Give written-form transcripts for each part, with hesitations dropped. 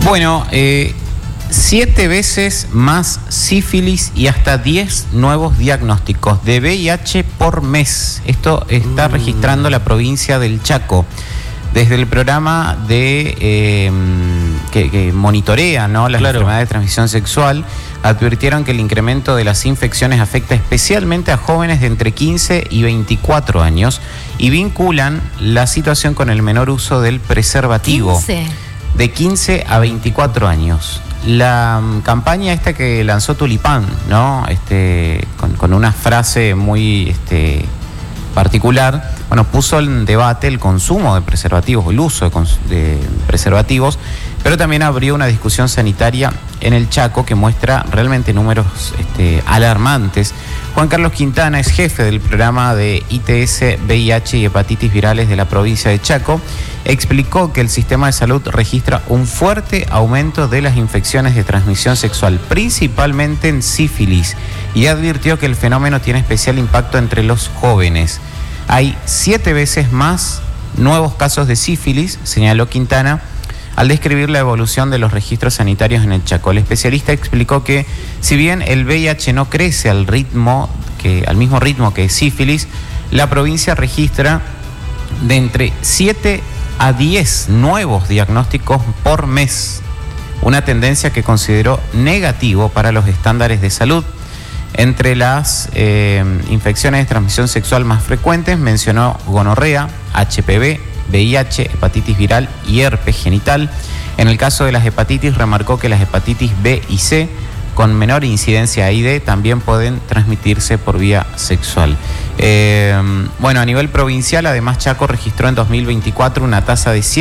Bueno, 7 veces más sífilis y hasta 10 nuevos diagnósticos de VIH por mes. Esto está registrando la provincia del Chaco. Desde el programa de que monitorea, ¿no?, las enfermedades de transmisión sexual, advirtieron que el incremento de las infecciones afecta especialmente a jóvenes de entre 15 y 24 años y vinculan la situación con el menor uso del preservativo. 15. De 15 a 24 años. La campaña esta que lanzó Tulipán, ¿no?, con una frase muy particular, bueno, puso en debate el consumo de preservativos, el uso de preservativos, pero también abrió una discusión sanitaria en el Chaco que muestra realmente números alarmantes. Juan Carlos Quintana es jefe del programa de ITS, VIH y hepatitis virales de la provincia de Chaco. Explicó que el sistema de salud registra un fuerte aumento de las infecciones de transmisión sexual, principalmente en sífilis, y advirtió que el fenómeno tiene especial impacto entre los jóvenes. Hay 7 veces más nuevos casos de sífilis, señaló Quintana, al describir la evolución de los registros sanitarios en el Chaco. El especialista explicó que, si bien el VIH no crece al mismo ritmo que sífilis, la provincia registra de entre 7 a 10 nuevos diagnósticos por mes, una tendencia que consideró negativo para los estándares de salud. Entre las infecciones de transmisión sexual más frecuentes mencionó gonorrea, HPV, VIH, hepatitis viral y herpes genital. En el caso de las hepatitis, remarcó que las hepatitis B y C, con menor incidencia AIDS, también pueden transmitirse por vía sexual. Bueno, a nivel provincial, además, Chaco registró en 2024 una tasa de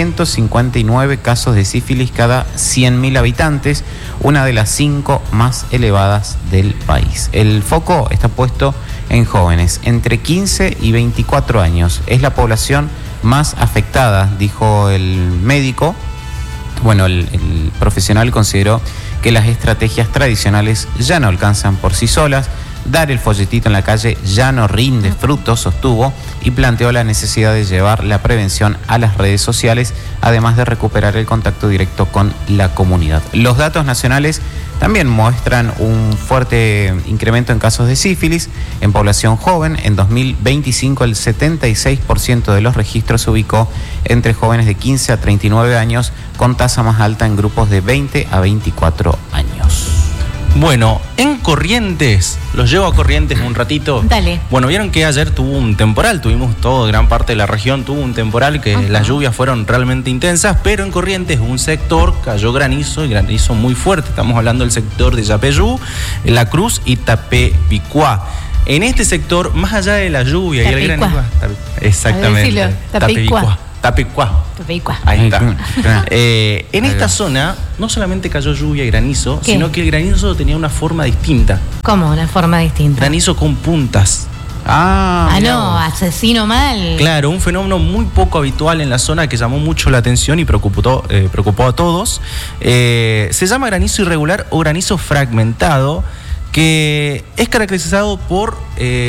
159 casos de sífilis cada 100.000 habitantes, una de las 5 más elevadas del país. El foco está puesto en jóvenes entre 15 y 24 años. Es la población más afectada, dijo el médico. Bueno, el profesional consideró que las estrategias tradicionales ya no alcanzan por sí solas. Dar el folletito en la calle ya no rinde frutos, sostuvo, y planteó la necesidad de llevar la prevención a las redes sociales, además de recuperar el contacto directo con la comunidad. Los datos nacionales también muestran un fuerte incremento en casos de sífilis en población joven. En 2025 el 76% de los registros se ubicó entre jóvenes de 15 a 39 años, con tasa más alta en grupos de 20 a 24 años. Bueno, en Corrientes, los llevo a Corrientes un ratito. Dale. Bueno, vieron que ayer tuvo un temporal, gran parte de la región tuvo un temporal, que las lluvias fueron realmente intensas, pero en Corrientes un sector cayó granizo, y granizo muy fuerte. Estamos hablando del sector de Yapeyú, La Cruz y Tapepicuá. En este sector, más allá de la lluvia y el granizo... Exactamente. Tapepicuá. Tapepicuá. Ahí está. En esta zona no solamente cayó lluvia y granizo, sino que el granizo tenía una forma distinta. ¿Cómo una forma distinta? Granizo con puntas. No, asesino mal. Claro, un fenómeno muy poco habitual en la zona que llamó mucho la atención y preocupó a todos. Se llama granizo irregular o granizo fragmentado, que es caracterizado por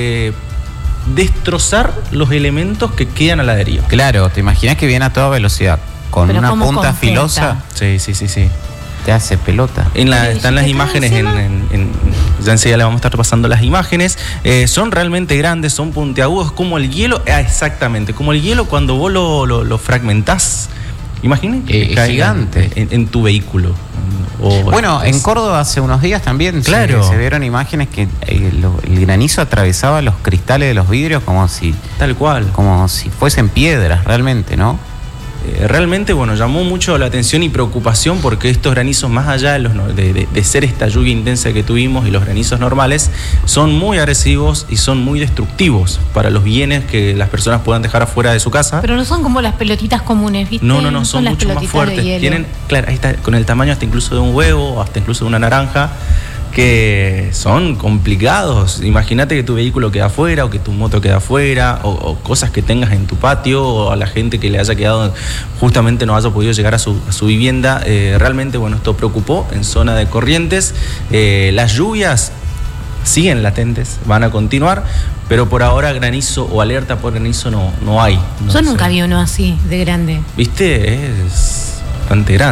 destrozar los elementos que quedan a la deriva. Claro, te imaginas que viene a toda velocidad, con una punta filosa. Sí. Te hace pelota. Están las imágenes ya enseguida le vamos a estar pasando las imágenes. Son realmente grandes, son puntiagudos, como el hielo. Exactamente, como el hielo cuando vos lo fragmentás. Imagínate que gigante en tu vehículo. Bueno, en Córdoba hace unos días también se vieron imágenes que el granizo atravesaba los cristales de los vidrios tal cual, como si fuesen piedras realmente, ¿no? Realmente, llamó mucho la atención y preocupación, porque estos granizos, más allá de ser esta lluvia intensa que tuvimos y los granizos normales, son muy agresivos y son muy destructivos para los bienes que las personas puedan dejar afuera de su casa. Pero no son como las pelotitas comunes, ¿viste? No, son mucho más fuertes. Tienen, claro, ahí está, con el tamaño hasta incluso de un huevo, hasta incluso de una naranja, que son complicados. Imagínate que tu vehículo queda afuera, o que tu moto queda afuera, o cosas que tengas en tu patio, o a la gente que le haya quedado, justamente no haya podido llegar a su vivienda. Realmente, esto preocupó en zona de Corrientes. Las lluvias siguen latentes, van a continuar, pero por ahora granizo o alerta por granizo no hay. Yo nunca vi uno así, de grande. ¿Viste? Es bastante grande.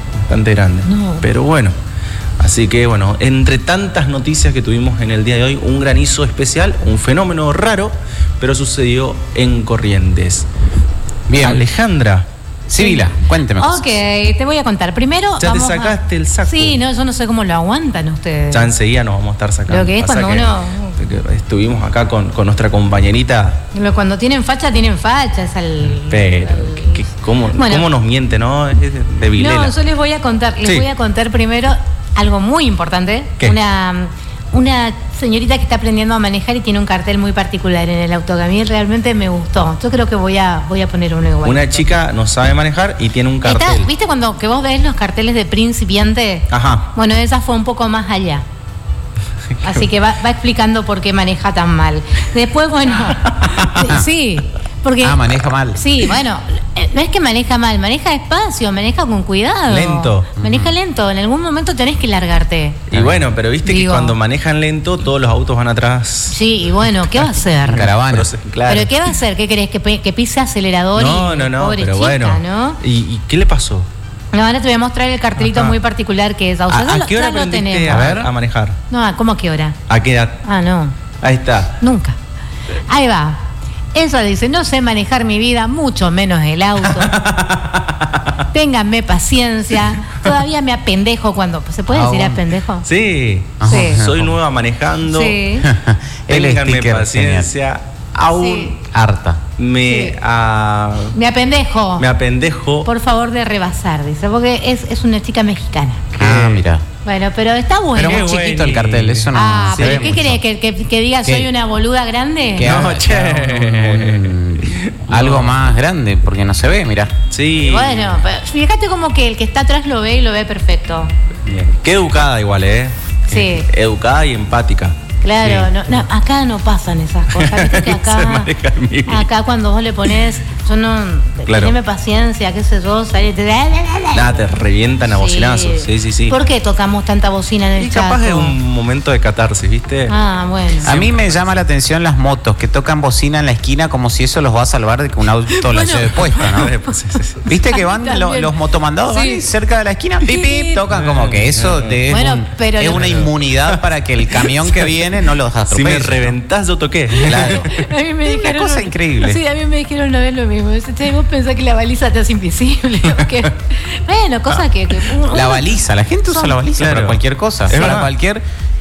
bastante grande. No. Pero bueno, así que bueno, entre tantas noticias que tuvimos en el día de hoy, un granizo especial, un fenómeno raro, pero sucedió en Corrientes. Bien. Alejandra. Sibila, cuénteme. Ok, te voy a contar. Primero. Ya te sacaste el saco. Sí, no, yo no sé cómo lo aguantan ustedes. Ya enseguida nos vamos a estar sacando. Lo que es cuando uno. Estuvimos acá con nuestra compañerita. Cuando tienen facha, es al. Pero, ¿cómo nos miente, no? Es de Vilela. No, yo les voy a contar. Les voy a contar primero algo muy importante. ¿Qué? Una señorita que está aprendiendo a manejar y tiene un cartel muy particular en el auto que a mí realmente me gustó. Yo creo que voy a poner uno igual. Una chica no sabe manejar y tiene un cartel. ¿Viste cuando que vos ves los carteles de principiante? Ajá. Bueno, esa fue un poco más allá. Así que va explicando por qué maneja tan mal. Después, bueno, sí. Porque, maneja mal. Sí, bueno, no es que maneja mal, maneja despacio, maneja con cuidado. Lento. Maneja lento, en algún momento tenés que largarte. Y bueno, pero viste que cuando manejan lento, todos los autos van atrás. Sí, y bueno, ¿qué va a hacer? Caravana. Claro. ¿Pero qué va a hacer? ¿Qué querés? ¿Que pise acelerador? No, pero chica, bueno. ¿no? ¿Y qué le pasó? No, ahora te voy a mostrar el cartelito muy particular que es. ¿A qué hora aprendiste a manejar? No, ¿cómo a qué hora? ¿A qué edad? No. Ahí está. Nunca. Ahí va. Ella dice, no sé manejar mi vida, mucho menos el auto. Ténganme paciencia. Todavía me apendejo cuando... ¿Se puede decir apendejo? Sí. Soy nueva manejando. Sí. Ténganme paciencia. Aún harta. Me apendejo. Me apendejo. Por favor de rebasar, dice, porque es una chica mexicana. Mira. Bueno, pero está bueno. Pero muy chiquito el cartel, eso no. ¿Pero qué querés? ¿Que diga soy una boluda grande? Algo más grande, porque no se ve, mirá. Sí. Bueno, fíjate como que el que está atrás lo ve y lo ve perfecto. Bien. Qué educada igual, Sí. Educada y empática. Claro, sí. Acá no pasan esas cosas. ¿Viste que acá cuando vos le pones, teneme paciencia, qué sé yo, te revientan a bocinazos. Sí. ¿Por qué tocamos tanta bocina en el chat? Capaz es un momento de catarsis, ¿viste? Bueno. A mí me llama la atención las motos que tocan bocina en la esquina como si eso los va a salvar de que un auto la lleve puesta, ¿no? ¿Viste que van los motomandados van cerca de la esquina? Pip, tocan como que eso es una inmunidad para que el camión que viene no los atropelle. Si me reventás, yo toqué. Claro. A mí me dijeron, una cosa increíble. Sí, a mí me dijeron una vez lo mismo. Vos pensás que la baliza te hace invisible. Bueno, cosas que la baliza, la gente usa la baliza para cualquier cosa. Para cualquier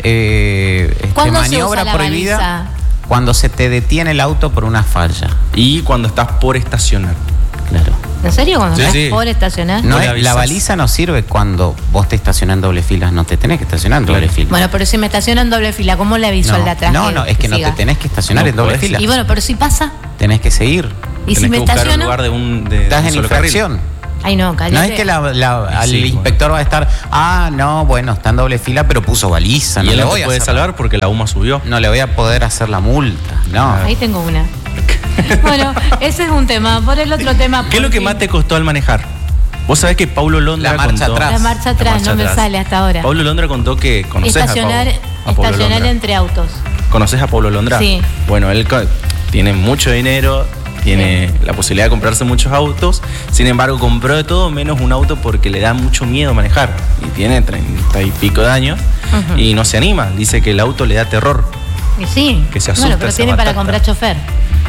maniobra prohibida. Baliza? Cuando se te detiene el auto por una falla. Y cuando estás por estacionar. Claro. ¿En serio? Cuando estás por estacionar. No, la baliza no sirve cuando vos te estacionás en doble fila, no te tenés que estacionar en doble fila. Bueno, pero si me estaciono en doble fila, ¿cómo le aviso al de atrás? No, es que no te tenés que estacionar en doble fila. Y bueno, pero si pasa. Tenés que seguir. ¿Y si me estaciono? Lugar estás en infracción. Ay, no, cállate. No es que el inspector va a estar, está en doble fila, pero puso baliza. Y él no le puede salvar porque la UMA subió. No le voy a poder hacer la multa. No. Ahí tengo una. Bueno, ese es un tema. Por el otro tema. ¿Qué es lo que más te costó al manejar? Vos sabés que Paulo Londra contó... La marcha atrás no me sale hasta ahora. Paulo Londra contó que conoces estacionar entre autos. ¿Conoces a Paulo Londra? Sí. Bueno, él tiene mucho dinero, tiene la posibilidad de comprarse muchos autos, sin embargo compró de todo menos un auto porque le da mucho miedo manejar. Y tiene 30 y pico de años y no se anima. Dice que el auto le da terror. Y sí. Que se asusta. Bueno, pero tiene para comprar chofer.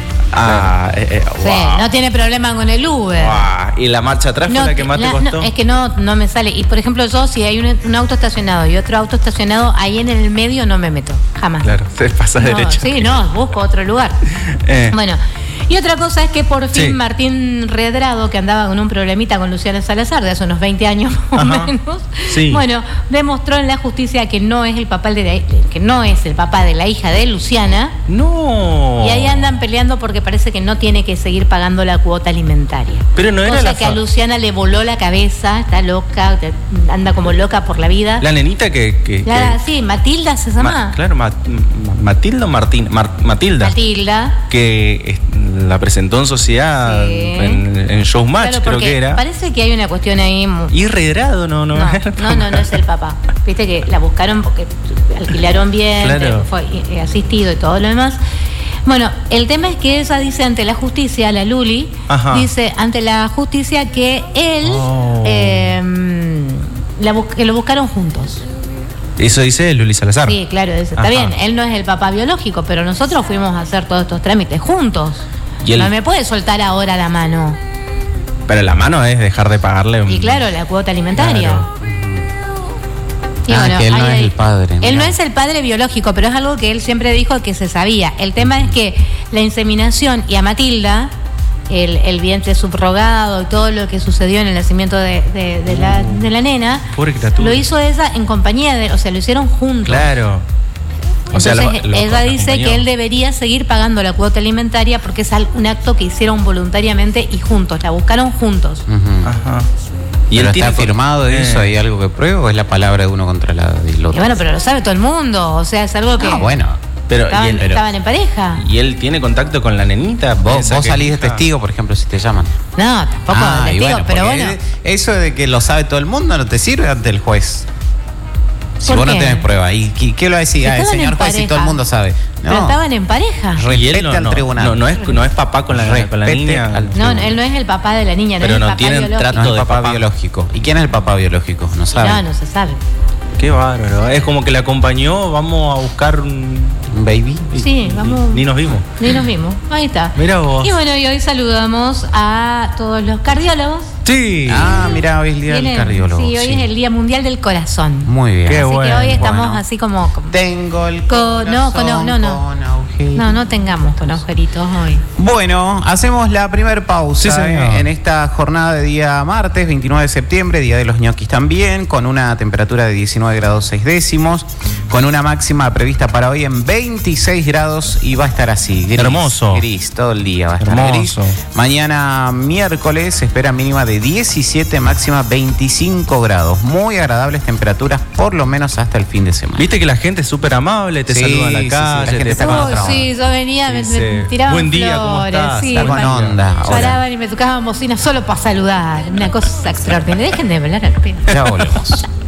Sí, no tiene problema con el Uber. ¿Y la marcha atrás fue la que más te costó? Es que no me sale. Y por ejemplo, yo si hay un auto estacionado y otro auto estacionado, ahí en el medio no me meto, jamás. Claro, te pasas derecho. Sí, busco otro lugar. Bueno, y otra cosa es que por fin Martín Redrado, que andaba con un problemita con Luciana Salazar de hace unos 20 años más o menos, bueno, demostró en la justicia que no es el papá de la hija de Luciana. No. Y ahí andan peleando porque parece que no tiene que seguir pagando la cuota alimentaria. Pero no era que a Luciana le voló la cabeza, está loca, anda como loca por la vida. La nenita sí, Matilda se llama. Matilda o Martín. Matilda. Que la presentó en sociedad en Showmatch, creo que era. Parece que hay una cuestión ahí. Y Redrado no es el papá. Viste que la buscaron porque alquilaron bien, fue asistido y todo lo demás. Bueno, el tema es que ella dice ante la justicia, la Luli, dice ante la justicia que él que lo buscaron juntos. Eso dice Luli Salazar. Sí, claro, está bien. Él no es el papá biológico, pero nosotros fuimos a hacer todos estos trámites juntos. No me puede soltar ahora la mano. Pero la mano es dejar de pagarle Y claro, la cuota alimentaria. Claro. Y bueno, que él no es el padre. Él no es el padre biológico, pero es algo que él siempre dijo que se sabía. El tema es que la inseminación y a Matilda, el vientre subrogado y todo lo que sucedió en el nacimiento de la nena, lo hizo ella en compañía de, o sea, lo hicieron juntos. Claro. Entonces, ella dice que él debería seguir pagando la cuota alimentaria porque es un acto que hicieron voluntariamente y juntos, la buscaron juntos. Ajá. ¿Y él está firmado eso? ¿Hay algo que prueba o es la palabra de uno contra la del otro? Y bueno, pero lo sabe todo el mundo, o sea, es algo que... bueno. Pero estaban en pareja. ¿Y él tiene contacto con la nenita? Vos salís de testigo, por ejemplo, si te llaman. No, tampoco de testigo, bueno, pero bueno. Eso de que lo sabe todo el mundo no te sirve ante el juez. Si vos no tenés prueba. ¿Y qué lo va a decir? El señor juez, si todo el mundo sabe. No. Pero estaban en pareja. Respete al tribunal. No es papá con la niña. No, él no es el papá de la niña, pero no tienen trato de papá biológico. ¿Y quién es el papá biológico? No sabe. No se sabe. Qué bárbaro. Es como que le acompañó, vamos a buscar un baby. Sí, vamos. Ni nos vimos. Ahí está. Mira vos. Y bueno, y hoy saludamos a todos los cardiólogos. Sí. Mira, hoy es el día del cardiólogo. Sí, hoy es el Día Mundial del Corazón. Muy bien. Qué así bueno. Que hoy estamos así como tengo el corazón con agujeritos. No tengamos con agujeritos hoy. Bueno, hacemos la primer pausa en esta jornada de día martes, 29 de septiembre, Día de los Ñoquis también, con una temperatura de 19 grados 6 décimos, con una máxima prevista para hoy en 26 grados y va a estar así, gris. Hermoso. Gris, todo el día va a estar gris. Mañana miércoles se espera mínima de 17, máxima 25 grados. Muy agradables temperaturas, por lo menos hasta el fin de semana. Viste que la gente es súper amable, te saluda en la calle. La gente está con otra onda. Sí, yo venía, me tiraban buen día, flores. ¿cómo estás? Sí, está con onda. Lloraban y me tocaban bocina solo para saludar. Una cosa extraordinaria. Dejen de hablar al pedo. Ya volvemos.